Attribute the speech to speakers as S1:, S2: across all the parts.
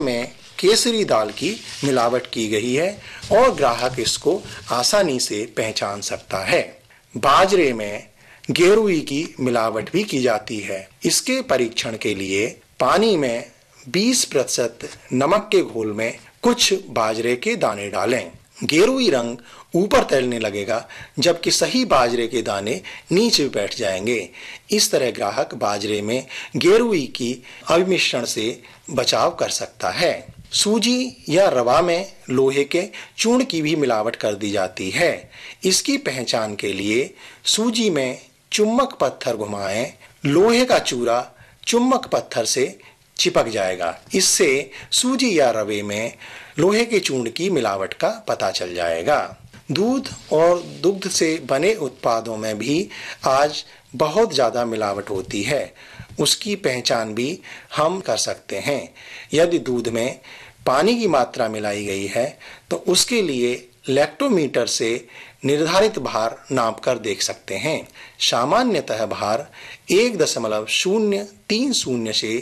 S1: में केसरी दाल की मिलावट की गई है और ग्राहक इसको आसानी से पहचान सकता है। बाजरे में गेरुई की मिलावट भी की जाती है। इसके परीक्षण के लिए पानी में 20% नमक के घोल में कुछ बाजरे के दाने डालें। गेरुई रंग ऊपर तैरने लगेगा जबकि सही बाजरे के दाने नीचे बैठ जाएंगे। इस तरह ग्राहक बाजरे में गेरुई की अविमिश्रण से बचाव कर सकता है। सूजी या रवा में लोहे के चूर्ण की भी मिलावट कर दी जाती है। इसकी पहचान के लिए सूजी में चुम्बक पत्थर घुमाएं, लोहे का चूरा चुम्बक पत्थर से चिपक जाएगा। इससे सूजी या रवे में लोहे के चूर्ण की मिलावट का पता चल जाएगा। दूध और दुग्ध से बने उत्पादों में भी आज बहुत ज्यादा मिलावट होती है। उसकी पहचान भी हम कर सकते हैं। यदि दूध में पानी की मात्रा मिलाई गई है तो उसके लिए लैक्टोमीटर से निर्धारित भार नाप कर देख सकते हैं। सामान्यतः भार 1.030 से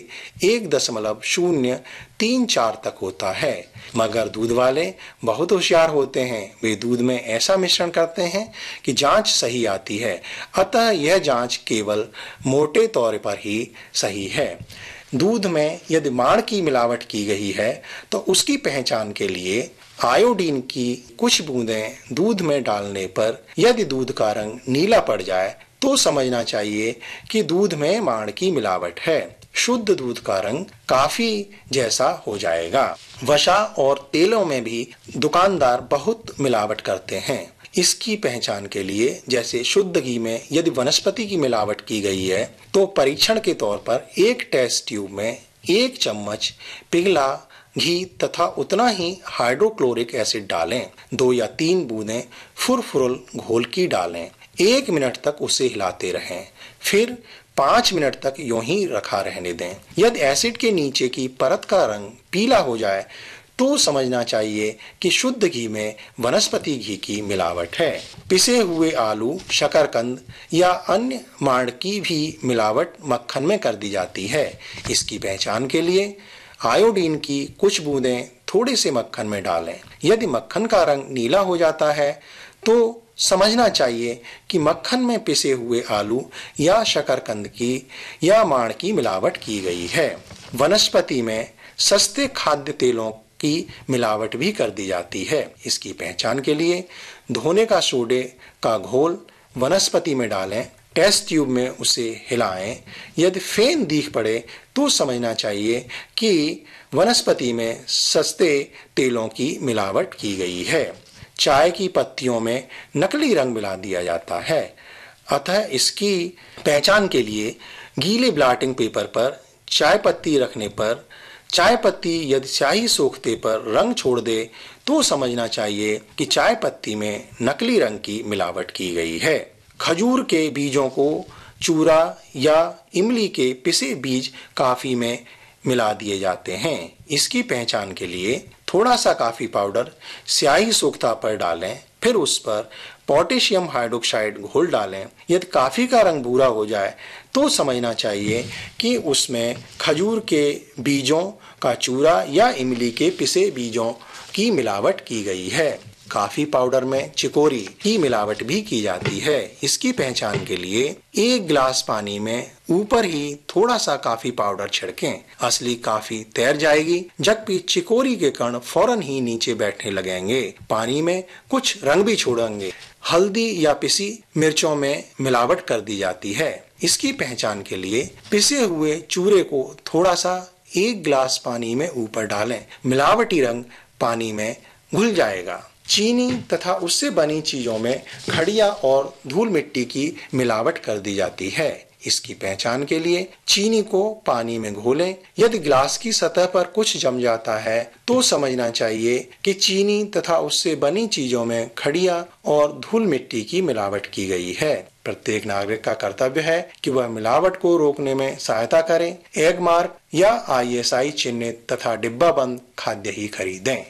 S1: 1.034 तक होता है, मगर दूध वाले बहुत होशियार होते हैं। वे दूध में ऐसा मिश्रण करते हैं कि जांच सही आती है, अतः यह जांच केवल मोटे तौर पर ही सही है। दूध में यदि माड़ की मिलावट की गई है तो उसकी पहचान के लिए आयोडीन की कुछ बूंदें दूध में डालने पर यदि दूध का रंग नीला पड़ जाए तो समझना चाहिए कि दूध में माड़ की मिलावट है। शुद्ध दूध का रंग काफी जैसा हो जाएगा। वसा और तेलों में भी दुकानदार बहुत मिलावट करते हैं। इसकी पहचान के लिए जैसे शुद्ध घी में यदि वनस्पति की मिलावट की गई है तो परीक्षण के तौर पर एक टेस्ट ट्यूब में 1 चम्मच पिघला घी तथा उतना ही हाइड्रोक्लोरिक एसिड डालें। 2 या 3 बूंदें फुरफुरल घोल की डालें। 1 मिनट तक उसे हिलाते रहें, फिर 5 मिनट तक यूं ही रखा रहने दें। यदि एसिड के नीचे की परत का रंग पीला हो जाए तो समझना चाहिए कि शुद्ध घी में वनस्पति घी की मिलावट है। पिसे हुए आलू, शकरकंद या अन्य माड़ की भी मिलावट मक्खन में कर दी जाती है। इसकी पहचान के लिए आयोडीन की कुछ बूंदें थोड़े से मक्खन में डालें। यदि मक्खन का रंग नीला हो जाता है तो समझना चाहिए कि मक्खन में पिसे हुए आलू या शकरकंद की या माड़ की मिलावट की गई है। वनस्पति में सस्ते खाद्य तेलों की मिलावट भी कर दी जाती है। इसकी पहचान के लिए धोने का सोडे का घोल वनस्पति में डालें, टेस्ट ट्यूब में उसे हिलाएं। यदि फेन दिख पड़े तो समझना चाहिए कि वनस्पति में सस्ते तेलों की मिलावट की गई है। चाय की पत्तियों में नकली रंग मिला दिया जाता है, अतः इसकी पहचान के लिए गीले ब्लॉटिंग पेपर पर चाय पत्ती रखने पर चाय पत्ती यदि स्याही सोखते पर रंग छोड़ दे तो समझना चाहिए कि चाय पत्ती में नकली रंग की मिलावट की गई है। खजूर के बीजों को चूरा या इमली के पिसे बीज काफी में मिला दिए जाते हैं। इसकी पहचान के लिए थोड़ा सा काफी पाउडर स्याही सोखता पर डालें, फिर उस पर पोटेशियम हाइड्रोक्साइड घोल डालें। यदि काफी का रंग भूरा हो जाए तो समझना चाहिए कि उसमें खजूर के बीजों का चूरा या इमली के पिसे बीजों की मिलावट की गई है। काफी पाउडर में चिकोरी की मिलावट भी की जाती है। इसकी पहचान के लिए 1 गिलास पानी में ऊपर ही थोड़ा सा काफी पाउडर छिड़कें। असली काफी तैर जाएगी जबकि चिकोरी के कण फौरन ही नीचे बैठने लगेंगे। पानी में कुछ रंग भी छोड़ेंगे। हल्दी या पिसी मिर्चों में मिलावट कर दी जाती है। इसकी पहचान के लिए पिसे हुए चूरे को थोड़ा सा 1 गिलास पानी में ऊपर डालें। मिलावटी रंग पानी में घुल जाएगा। चीनी तथा उससे बनी चीजों में खड़िया और धूल मिट्टी की मिलावट कर दी जाती है। इसकी पहचान के लिए चीनी को पानी में घोलें। यदि गिलास की सतह पर कुछ जम जाता है तो समझना चाहिए कि चीनी तथा उससे बनी चीजों में खड़िया और धूल मिट्टी की मिलावट की गई है। प्रत्येक नागरिक का कर्तव्य है कि वह मिलावट को रोकने में सहायता करें। एग मार्क या ISI चिन्हित तथा डिब्बा बंद खाद्य ही खरीदें।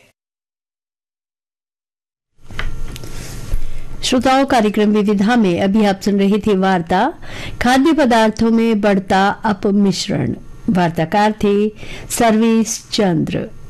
S2: श्रोताओं, कार्यक्रम विविधा में अभी आप सुन रहे थे वार्ता खाद्य पदार्थों में बढ़ता अपमिश्रण। वार्ताकार थे सर्वेश चंद्र।